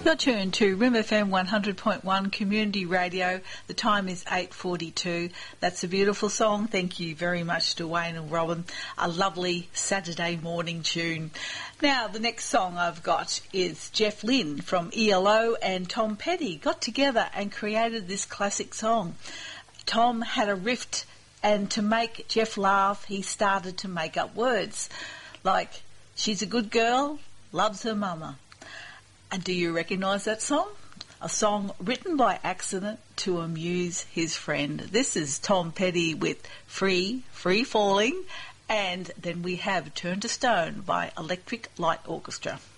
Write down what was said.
You're tuned to Rim FM 100.1 Community Radio. The time is 8:42. That's a beautiful song. Thank you very much to Wayne and Robin. A lovely Saturday morning tune. Now, the next song I've got is Jeff Lynne from ELO and Tom Petty got together and created this classic song. Tom had a rift, and to make Jeff laugh, he started to make up words like, she's a good girl, loves her mama. And do you recognise that song? A song written by accident to amuse his friend. This is Tom Petty with Free Falling, and then we have Turn to Stone by Electric Light Orchestra.